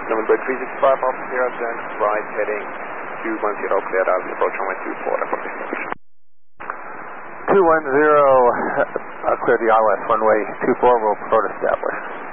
November 365 Alpha Sierra, turn right heading 210, cleared out, approach runway 24, report establishment. 210, clear the ILS runway 24, will report established.